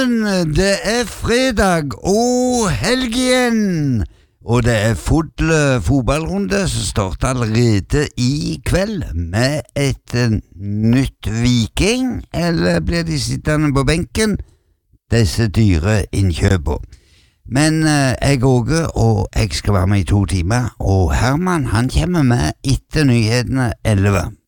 sammen, det er fredag og helg igjen, og det er full fotballrunde som starter allerede i kveld med et nytt Viking, eller blir de sittende på benken, disse dyre innkjøper. Men jeg Åge, og jeg skal være med i 2 timer, og Herman han kommer med etter nyhetene 11.